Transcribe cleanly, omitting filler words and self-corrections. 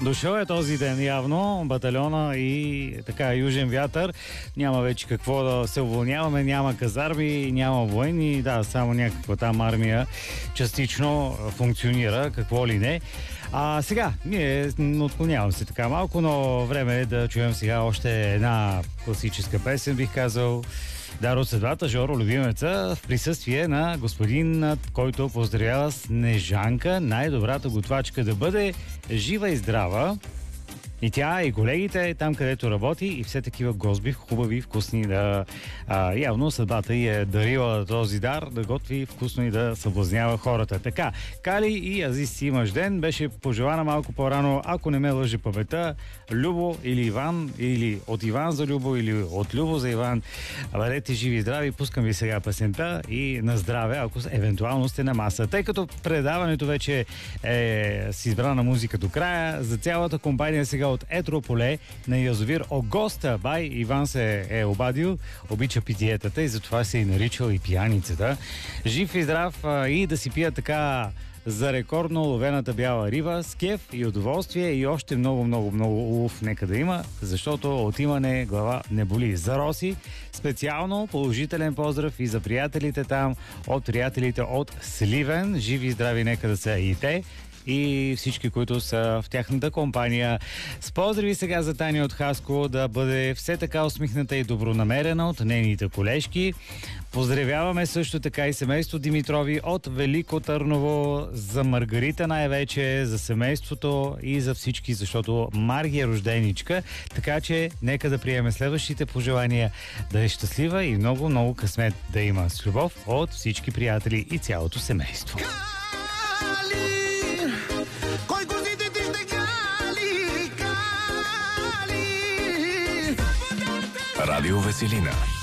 Дошъл е този ден явно, батальона и така Южен вятър. Няма вече какво да се уволняваме, няма казарми, няма военни, да, само някаква там армия частично функционира, какво ли не. Сега, ние отклонявам се така малко, но време е да чуем сега още една класическа песен, бих казал. Дар от съдбата, Жоро Любимеца, в присъствие на господин, който поздравява Снежанка, най-добрата готвачка да бъде жива и здрава. И тя, и колегите, там където работи, и все такива госби, хубави, вкусни, да... явно съдбата й е дарила този дар, да готви вкусно и да съблазнява хората. Така, Кали и Азис си имаш ден, беше пожелана малко по-рано, ако не ме лъже паметта, Любо или Иван, или от Иван за Любо, или от Любо за Иван. Бъдете живи и здрави, пускам ви сега песента и на здраве, ако евентуално сте на маса. Тъй като предаването вече е с избрана музика до края, за цялата компания сега от Етрополе на язовир Огоста. Бай Иван се е обадил, обича питиетата и затова се е наричал и пияницата. Жив и здрав и да си пия така за рекордно ловената бяла риба с кеф и удоволствие и още много улов нека да има, защото от имане глава не боли. За Роси специално положителен поздрав и за приятелите там, от приятелите от Сливен. Живи и здрави нека да са и те. И всички, които са в тяхната компания. С поздрави сега за Таня от Хаско, да бъде все така усмихната и добронамерена от нейните колежки. Поздравяваме също така и семейство Димитрови от Велико Търново, за Маргарита най-вече, за семейството и за всички, защото Марги е рожденичка. Така че нека да приеме следващите пожелания, да е щастлива и много късмет да има. С любов от всички приятели и цялото семейство. Радио Веселина.